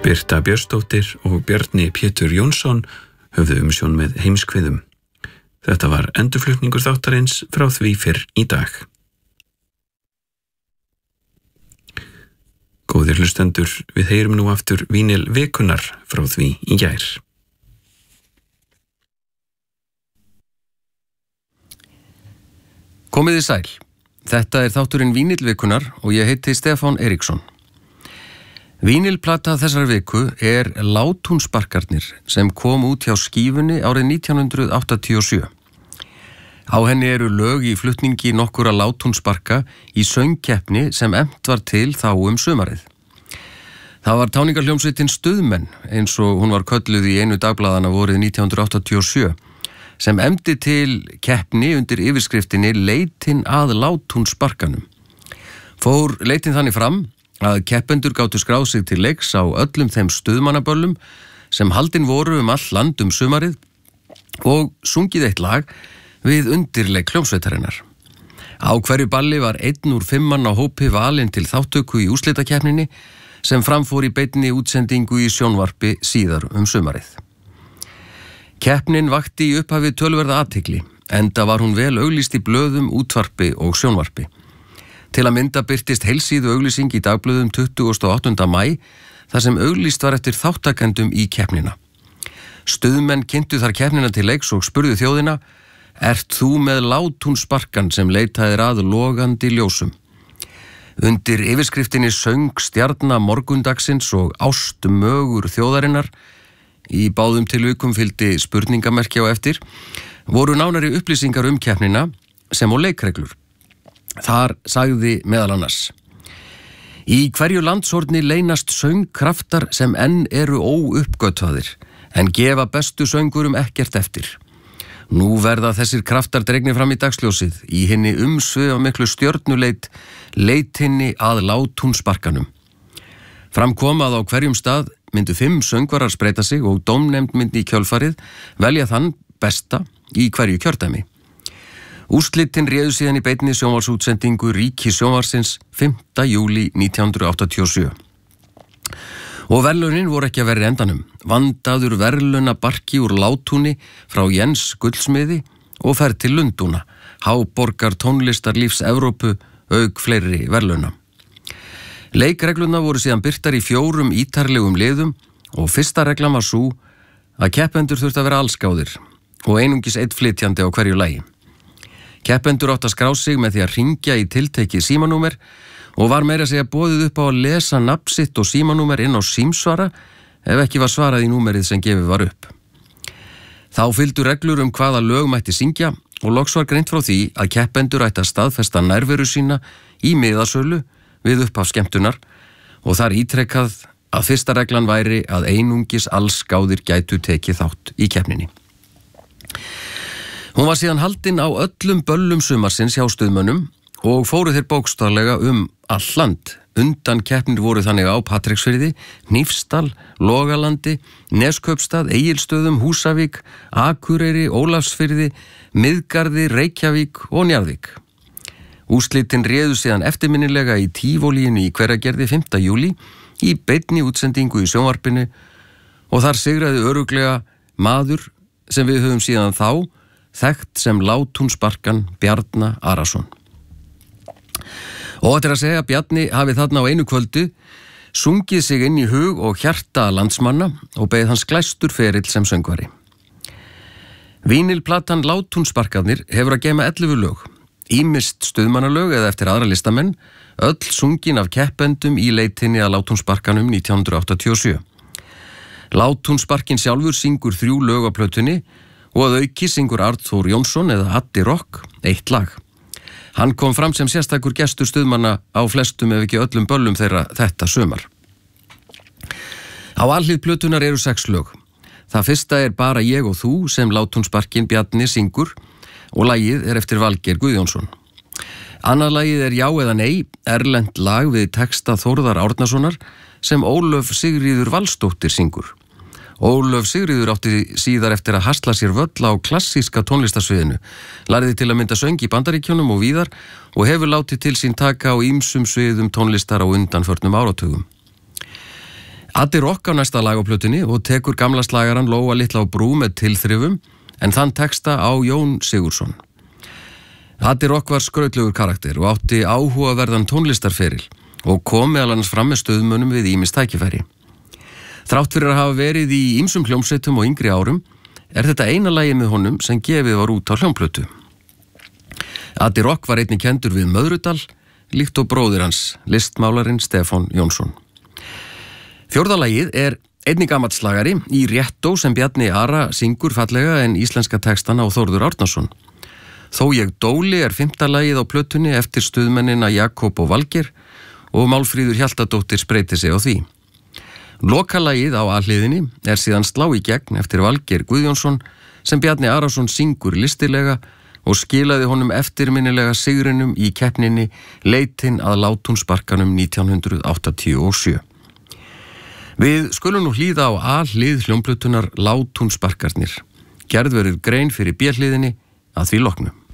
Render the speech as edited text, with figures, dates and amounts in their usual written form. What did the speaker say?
Birta Björnsdóttir og Bjarni Pétur Jónsson höfðu umsjón með heimskviðum. Þetta var endurflutningur þáttarins frá því fyrr í dag. Góðir hlustendur, við heyrum nú aftur vínil vikunnar frá því í gær. Komiði sæl. Þetta er þátturinn Vínil vikunnar og ég heiti Stefán Eiríksson. Vínilplata þessar viku er Látúnsbarkarnir sem kom út hjá Skífunni árið 1987. Á henni eru lög í flutningi nokkura Látúnsbarka í söngkeppni sem efnt var til þá sumarið. Það var táningarhljómsveitin Stuðmenn, eins og hún var kölluð í einu dagblaðana vorið 1987, sem efndi til keppni undir yfirskriftinni Leitin að Látúnsbarkanum. Fór leitin þannig fram að keppendur gátu skráð sig til leiks á öllum þeim stuðmannaböllum sem haldin voru all land sumarið og sungið eitt lag við undirleik hljómsveitarinnar. Á hverju balli var 1 úr 5 manna hópi valinn til þáttöku í úrslitakeppninni sem framfór í beinni útsendingu í sjónvarpi síðar sumarið. Keppnin vakti í upphafi töluverða athygli, enda var hún vel auglýst í blöðum, útvarpi og sjónvarpi. Til að mynda birtist heilsíðu auglýsing í dagblöðum 28. maí, þar sem auglýst var eftir þáttakendum í keppnina. Stuðmenn kynntu þar keppnina til leiks og spurðu þjóðina: Ert þú með Látúnsbarkan sem leitaðir að logandi ljósum? Undir yfirskriftinni söng stjarna morgundagsins og ástmögur þjóðarinnar, í báðum tilvikum fylgdi spurningamerki á eftir, voru nánari upplýsingar keppnina sem og leikreglur. Þar sagði meðal annars: Í hverju landshorni leynast söngkraftar sem enn eru óuppgötvaðir, en gefa bestu söngurum ekkert eftir. Nú verða þessir kraftar dregnir fram í dagsljósið í hinni umsvifamiklu stjörnuleit, leitinni að Látúnsbarkanum. Fram kom að á hverjum stað myndu 5 söngvarar spreyta sig og dómnefnd myndi í kjölfarið velja þann besta í hverju kjördæmi. Úrslitin réðu síðan í beinni sjónvarsútsendingu Ríkissjónvarsins 5. júlí 1987. Og verðlaunin voru ekki að verri endanum. Vandaður verðlaunabarki úr Látúni frá Jens Gullsmiði og ferð til Lundúna, háborgar tónlistarlífs Evrópu, auk fleiri verðlauna. Leikregluna voru síðan birtar í 4 ítarlegum liðum og fyrsta reglan var sú að keppendur þurftu að vera allsgáðir og einungis einn flytjandi á hverju lagi. Keppendur áttu að skrá sig með því að hringja í tiltekið símanúmer og var meira að segja boðið upp á að lesa nafn sitt og símanúmer inn á símsvara ef ekki var svarað í númerið sem gefið var upp. Þá fylgdu reglur hvaða lög mætti syngja og loks var greint frá því að keppendur ættu að staðfesta nærveru sína í miðasölu við upphaf skemmtunar og þar ítrekkað að fyrsta reglan væri að einungis allsgáðir gætu tekið þátt í keppninni. Hún var síðan haldin á öllum böllum sumarsins hjá stuðmönnum og fóru þeir bókstaflega all land. Undan keppnir voru þannig á Patreksfirði, Hnífsdal, Logalandi, Neskaupstað, Egilsstöðum, Húsavík, Akureyri, Ólafsfirði, Miðgarði, Reykjavík og Njarðvík. Úrslitin réðu síðan eftirminnilega í Tívolíinu í Hveragerði 5. júlí í beinni útsendingu í sjónvarpinu og þar sigraði örugglega maður sem við höfum síðan þá þekkt sem Látúnsbarkan Bjarna Arason. Og þetta að segja að Bjarni hafi þarna á einu kvöldu sungið sig inn í hug og hjarta landsmanna og beið hans glæstur ferill sem söngvari. Vínilplatan Látúnsbarkarnir hefur að geyma 11 lög, ýmist stuðmannalög eða eftir aðra listamenn, öll sungin af keppendum í leitinni að Látúnsbarkanum 1987. Látúnsbarkin sjálfur syngur 3 lög á plötunni og að auki syngur Arnþór Jónsson eða Addi Rock 1 lag. Hann kom fram sem sérstakur gestur stuðmanna á flestum ef ekki öllum böllum þeirra þetta sumar. Á alhlið plötunar eru 6 lög. Það fyrsta er Bara ég og þú sem Látúnsbarkin Bjarni syngur og lagið er eftir Valgeir Guðjónsson. Annað lagið er Já eða nei, erlent lag við texta Þórðar Árnasonar sem Ólöf Sigríður Valsdóttir syngur. Ólöf Sigríður átti síðar eftir að hasla sér völl á klassíska tónlistarsviðinu, lærði til að mynda söng í Bandaríkjunum og víðar og hefur látið til sín taka á ýmsum sviðum tónlistar á undanförnum áratugum. Addi Rock á næsta lag á plötunni og tekur gamla slagaran Lóa litla á brú með tilþrifum, en þann texta á Jón Sigurðsson. Addi Rock var skrautlegur karakter og átti áhugaverðan tónlistarferil og kom meðal annars fram með stöðmönnum við ýmis tækifæri. Þrátt fyrir að hafa verið í ýmsum hljómsveitum og yngri árum þetta eina lagið með honum sem gefið var út á hljómplötu. Addi Rock var einnig kenndur við Möðrudal, líkt og bróðir hans, listmálarinn Stefán Jónsson. Fjórða lagið einnig gamall slagari í Réttó sem Bjarni Ara syngur fallega en íslenska textan á Þórður Árnason. Þó ég dóli fimmta lagið á plötunni eftir stuðmennina Jakob og Valgeir og Málfríður Hjaltadóttir spreyti sig á því. Lokalagið á A-hliðinni síðan Slá í gegn eftir Valgeir Guðjónsson sem Bjarni Arason syngur listilega og skilaði honum eftirminnilega sigrinum í keppninni Leitin að Látúnsbarkanum 1987. Við skulum nú hlýða á A-hlið hljómplötunar Látúnsbarkarnir. Gerð verður grein fyrir B-hliðinni að því loknu.